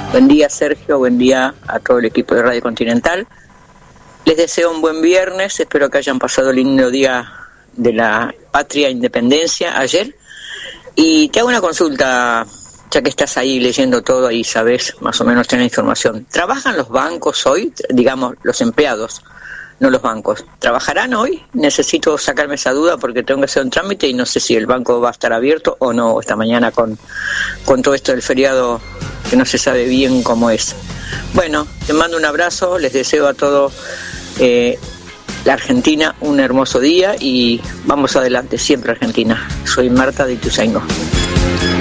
Buen día, Sergio, buen día a todo el equipo de Radio Continental. Les deseo un buen viernes, espero que hayan pasado el lindo día de la patria independencia ayer. Y te hago una consulta, ya que estás ahí leyendo todo y sabes más o menos tener información. ¿Trabajan los bancos hoy? Digamos, los empleados, no los bancos. ¿Trabajarán hoy? Necesito sacarme esa duda porque tengo que hacer un trámite y no sé si el banco va a estar abierto o no esta mañana con todo esto del feriado que no se sabe bien cómo es. Bueno, te mando un abrazo, les deseo a todo la Argentina un hermoso día y vamos adelante, siempre Argentina. Soy Marta de Ituzaingó.